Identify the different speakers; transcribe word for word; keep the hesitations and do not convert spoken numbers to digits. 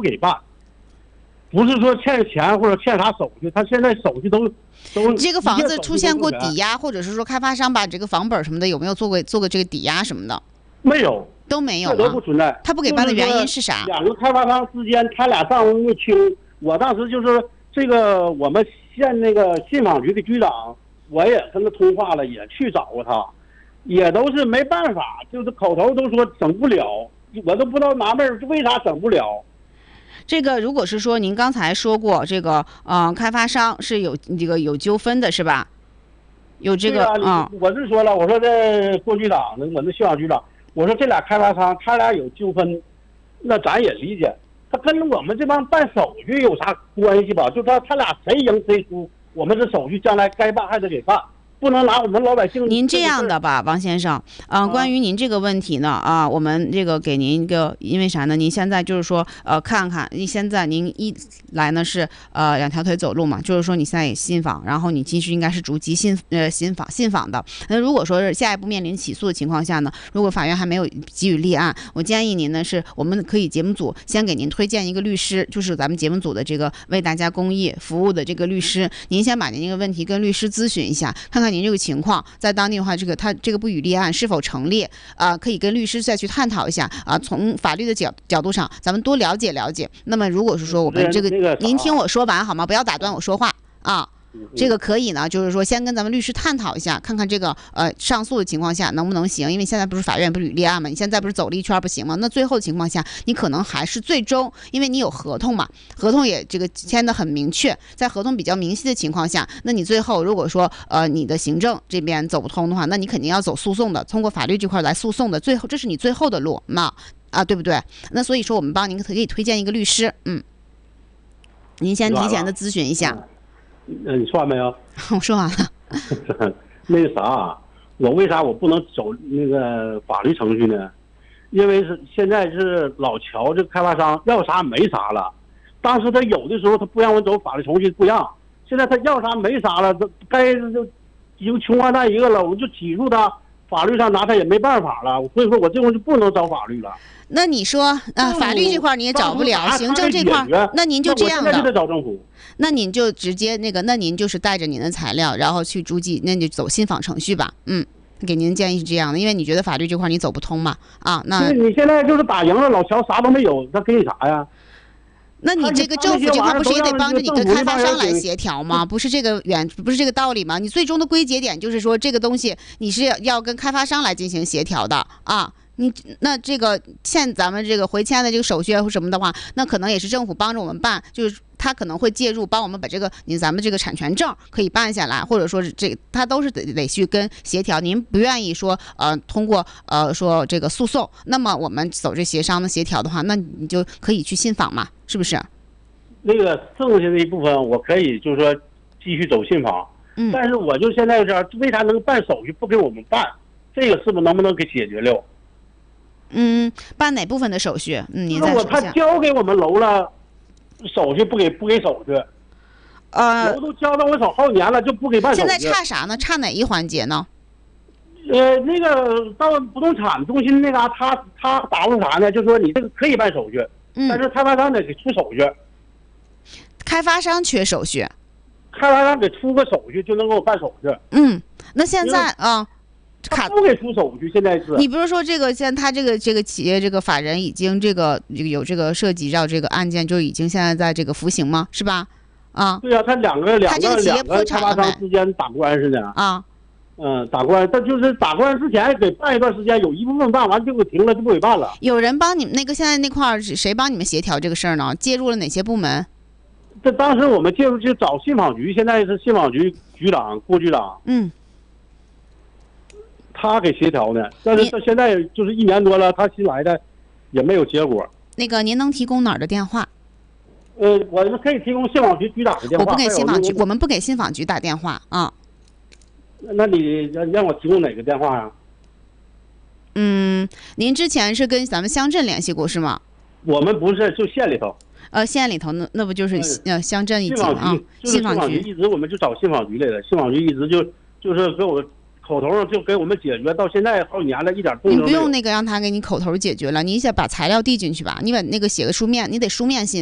Speaker 1: 给办。不是说欠钱或者欠啥手续，他现在手续都都
Speaker 2: 这个房子出现过抵押，或者是说开发商把这个房本什么的有没有做过做过这个抵押什么的？
Speaker 1: 没有，
Speaker 2: 都没有，
Speaker 1: 这都不存在。
Speaker 2: 他不给办的原因是啥？
Speaker 1: 两个开发商之间，他俩账目清。我当时就是这个我们县那个信访局的局长，我也跟他通话了，也去找过他，也都是没办法，就是口头都说整不了，我都不知道纳闷为啥整不了。
Speaker 2: 这个如果是说您刚才说过这个呃开发商是有这个有纠纷的是吧？有这个
Speaker 1: 啊、嗯，我是说了，我说这郭局长，我那信访局长，我说这俩开发商他俩有纠纷，那咱也理解，他跟我们这帮办手续有啥关系吧？就他他俩谁赢谁输，我们这手续将来该办还得给办。不能拿我们老百姓。
Speaker 2: 您这样的吧，王先生，呃，啊关于您这个问题呢，啊，我们这个给您一个，因为啥呢？您现在就是说，呃，看看，你现在您一来呢是呃两条腿走路嘛，就是说你现在也信访，然后你其实应该是逐级信呃信访信访的。那如果说是下一步面临起诉的情况下呢，如果法院还没有给予立案，我建议您呢是我们可以节目组先给您推荐一个律师，就是咱们节目组的这个为大家公益服务的这个律师，您先把您这个问题跟律师咨询一下，看看您这个情况在当地的话，这个他这个不予立案是否成立啊、呃？可以跟律师再去探讨一下啊、呃。从法律的角角度上，咱们多了解了解。那么如果是说我们这个，您听我说完好吗？不要打断我说话啊。这个可以呢，就是说先跟咱们律师探讨一下，看看这个呃上诉的情况下能不能行，因为现在不是法院不是予立案嘛，你现在不是走了一圈不行吗？那最后的情况下，你可能还是最终，因为你有合同嘛，合同也这个签得很明确，在合同比较明晰的情况下，那你最后如果说呃你的行政这边走不通的话，那你肯定要走诉讼的，通过法律这块来诉讼的，最后这是你最后的路嘛啊，对不对？那所以说我们帮您可以推荐一个律师，嗯，您先提前的咨询一下。
Speaker 1: 嗯，你说完没有？
Speaker 2: 我说完了。
Speaker 1: 那个啥，我为啥我不能走那个法律程序呢？因为是现在是老乔这个开发商要啥没啥了，当时他有的时候他不让我走法律程序不让，现在他要啥没啥了，他该就已经穷光蛋一个了，我就起诉他，法律上拿他也没办法了，所以说我这会就不能找法律了。
Speaker 2: 那你说啊、呃，法律这块你也找不了，行政这块，那您就这样的，
Speaker 1: 那就得找政府。
Speaker 2: 那您就直接那个，那您就是带着您的材料，然后去逐级，那就走信访程序吧。嗯，给您建议是这样的，因为你觉得法律这块你走不通嘛，啊，那
Speaker 1: 你现在就是打赢了，老乔啥都没有，他给你啥呀？
Speaker 2: 那你这个政府这块不是也得帮着你跟开发商来协调吗？不是这个原不是这个道理吗？你最终的归结点就是说这个东西你是要跟开发商来进行协调的啊。你那这个欠咱们这个回迁的这个手续或什么的话，那可能也是政府帮着我们办，就是他可能会介入帮我们把这个你咱们这个产权证可以办下来，或者说是这他都是得得去跟协调。您不愿意说呃通过呃说这个诉讼，那么我们走这协商的协调的话，那你就可以去信访嘛，是不是？
Speaker 1: 那个剩下的一部分我可以就是说继续走信访，嗯，但是我就现在这样，为啥能办手续不给我们办？这个是不是能不能给解决了？
Speaker 2: 嗯，办哪部分的手续？嗯，您再说一下。
Speaker 1: 他交给我们楼了，手续不给不给手续，
Speaker 2: 呃，
Speaker 1: 楼都交到我手好几年了，就不给办手续。
Speaker 2: 现在差啥呢？差哪一环节呢？
Speaker 1: 呃，那个到不动产中心那嘎、个，他他答复啥呢？就说你这个可以办手续，嗯，但是开发商得给出手续。
Speaker 2: 开发商缺手续，
Speaker 1: 开发商给出个手续就能给我办手续。
Speaker 2: 嗯，那现在啊。
Speaker 1: 他不给出手续，现在是
Speaker 2: 你不是说这个现在他这个这个企业这个法人已经这个有这个涉及到这个案件，就已经现在在这个服刑吗？是吧？啊，
Speaker 1: 对啊，他两个两个两个开发商之间打官司呢
Speaker 2: 啊，
Speaker 1: 嗯，打官司，他就是打官司之前给办一段时间，有一部分办完就给停了，就不给办了。
Speaker 2: 有人帮你们那个现在那块是谁帮你们协调这个事儿呢？介入了哪些部门？
Speaker 1: 这当时我们介入去找信访局，现在是信访局局长郭局长，
Speaker 2: 嗯。
Speaker 1: 他给协调的，但是到现在就是一年多了，他新来的也没有结果。
Speaker 2: 那个，您能提供哪儿的电话？
Speaker 1: 呃，我们可以提供信访局局长的电话。
Speaker 2: 我不给信访局，我们不给信访局打电话啊。
Speaker 1: 那你让我提供哪个电话啊？
Speaker 2: 嗯，您之前是跟咱们乡镇联系过是吗？
Speaker 1: 我们不是，就县里头。
Speaker 2: 呃，县里头那那不就是呃乡镇一级啊？
Speaker 1: 信访局一直我们就找信访局来的，信访局一直就就是给我。口头上就给我们解决，到现在好几年了，一点动静没有。
Speaker 2: 你不用那个让他给你口头解决了，你先把材料递进去吧，你把那个写个书面，你得书面信。